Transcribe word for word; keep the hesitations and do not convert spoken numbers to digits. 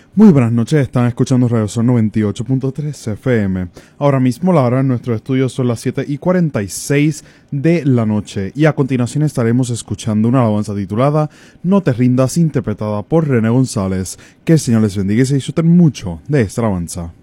Muy buenas noches, están escuchando Radio Sol noventa y ocho punto tres F M. Ahora mismo la hora en nuestro estudio son las siete y cuarenta y seis de la noche y a continuación estaremos escuchando una alabanza titulada No te rindas, interpretada por René González. Que el Señor les bendiga y se disfruten mucho de esta alabanza.